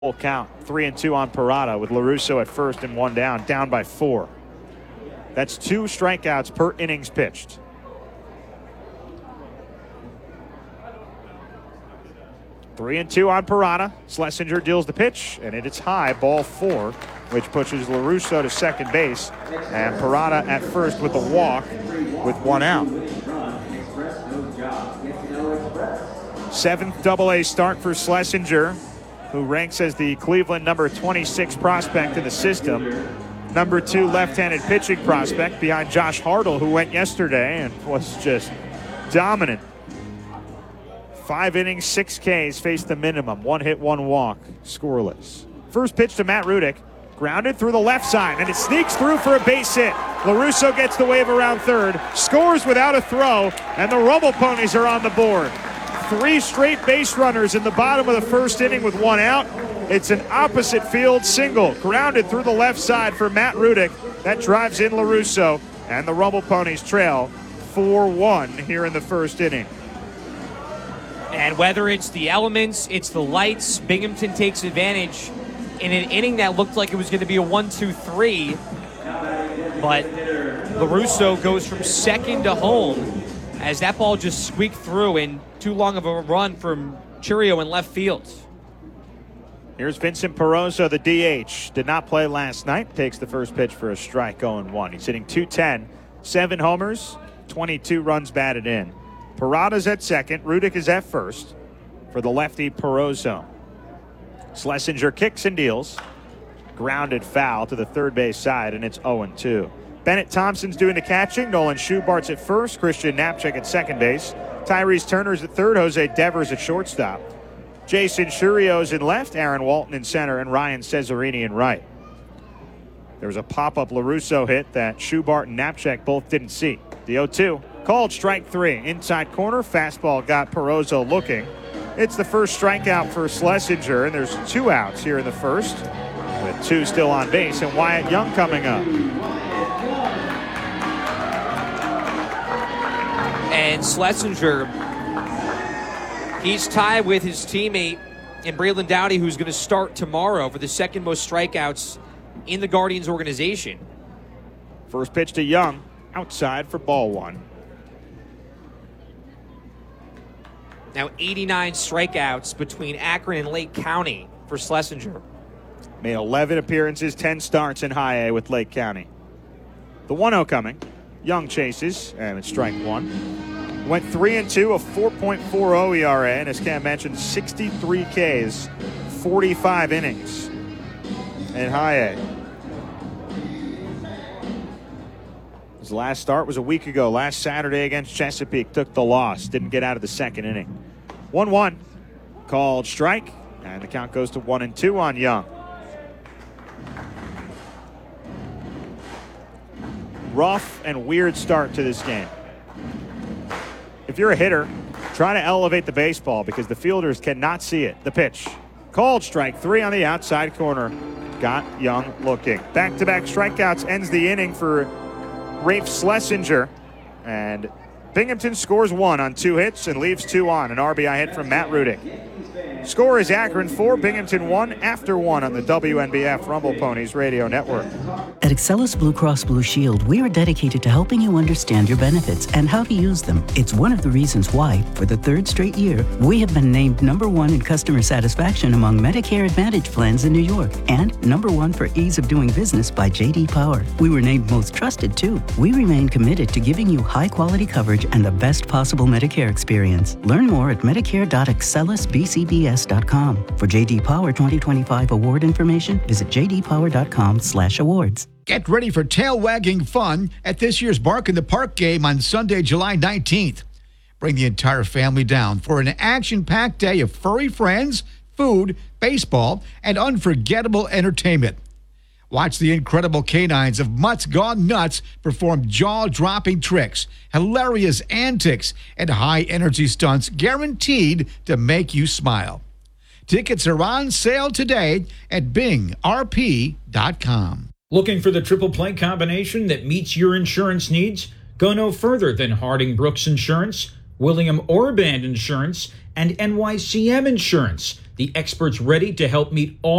Full count, 3-2 on Parada with LaRusso at first and one down by 4. That's 2 strikeouts per innings pitched. Three and two on Parada. Schlesinger deals the pitch, and it's high, ball 4, which pushes LaRusso to second base, and Parada at first with a walk with 1 out. 7th Double-A start for Schlesinger, who ranks as the Cleveland number 26 prospect in the system. Number 2 left-handed pitching prospect behind Josh Hartle, who went yesterday and was just dominant. 5 innings, 6 Ks, faced the minimum. 1 hit, 1 walk, scoreless. First pitch to Matt Rudick, grounded through the left side, and it sneaks through for a base hit. LaRusso gets the wave around third, scores without a throw, and the Rumble Ponies are on the board. 3 straight base runners in the bottom of the first inning with 1 out. It's an opposite field single, grounded through the left side for Matt Rudick. That drives in LaRusso, and the Rumble Ponies trail 4-1 here in the first inning. And whether it's the elements, it's the lights, Binghamton takes advantage in an inning that looked like it was going to be a 1-2-3. But LaRusso goes from second to home as that ball just squeaked through, and too long of a run from Churio in left field. Here's Vincent Peroso, the DH. Did not play last night. Takes the first pitch for a strike, 0-1. He's hitting .210, 7 homers, 22 runs batted in. Parada's at second. Rudick is at first for the lefty Peroso. Schlesinger kicks and deals. Grounded foul to the third base side, and it's 0-2. Bennett Thompson's doing the catching. Nolan Schubart's at first. Christian Knapczyk at second base. Tyrese Turner's at third. Jose Devers at shortstop. Jason Churio's in left. Aaron Walton in center. And Ryan Cesarini in right. There was a pop-up LaRusso hit that Schubart and Knapczyk both didn't see. The 0-2. Called strike 3. Inside corner. Fastball got Peroso looking. It's the first strikeout for Schlesinger, and there's 2 outs here in the first, with 2 still on base, and Wyatt Young coming up. And Schlesinger, he's tied with his teammate in Braylon Dowdy, who's going to start tomorrow for the second most strikeouts in the Guardians organization. First pitch to Young, outside for ball 1. Now 89 strikeouts between Akron and Lake County for Schlesinger. Made 11 appearances, 10 starts in high A with Lake County. The 1-0 coming. Young chases, and it's strike 1. Went 3-2, a 4.40 ERA, and as Cam mentioned, 63 Ks, 45 innings in high A. His last start was a week ago, last Saturday against Chesapeake. Took the loss, didn't get out of the second inning. 1-1, called strike, and the count goes to 1-2 on Young. Rough and weird start to this game. If you're a hitter, try to elevate the baseball because the fielders cannot see it. The pitch, called strike 3 on the outside corner. Got Young looking. Back-to-back strikeouts ends the inning for Rafe Schlesinger, and Binghamton scores 1 on 2 hits and leaves 2 on. An RBI hit from Matt Rudick. Score is Akron 4, Binghamton 1 after 1 on the WNBF Rumble Ponies Radio Network. At Excellus Blue Cross Blue Shield, we are dedicated to helping you understand your benefits and how to use them. It's one of the reasons why, for the 3rd straight year, we have been named #1 in customer satisfaction among Medicare Advantage plans in New York and #1 for ease of doing business by J.D. Power. We were named most trusted, too. We remain committed to giving you high-quality coverage and the best possible Medicare experience. Learn more at medicare.excellusbcbs.com. For J.D. Power 2025 award information, visit jdpower.com/awards. Get ready for tail-wagging fun at this year's Bark in the Park game on Sunday, July 19th. Bring the entire family down for an action-packed day of furry friends, food, baseball, and unforgettable entertainment. Watch the incredible canines of Mutts Gone Nuts perform jaw-dropping tricks, hilarious antics, and high-energy stunts guaranteed to make you smile. Tickets are on sale today at bingrp.com. Looking for the triple play combination that meets your insurance needs? Go no further than Harding Brooks Insurance, William Orband Insurance, and NYCM Insurance. the experts ready to help meet all